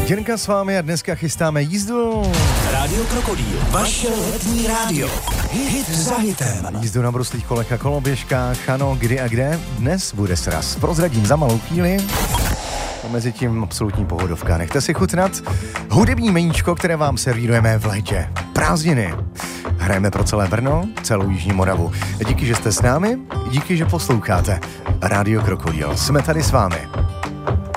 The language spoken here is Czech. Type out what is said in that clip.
Děnka s vámi a dneska chystáme jízdu. Rádio Krokodýl, vaše letní rádio. Hit za hitem. Jízdu na bruslích kolech a koloběžkách, ano, kdy a kde. Dnes bude sraz. Prozradím za malou chvíli. A mezi tím absolutní pohodovka. Nechte si chutnat hudební meníčko, které vám servírujeme v létě. Prázdniny. Hrajeme pro celé Brno, celou Jižní Moravu. Díky, že jste s námi, díky, že posloucháte Rádio Krokodýl. Jsme tady s vámi.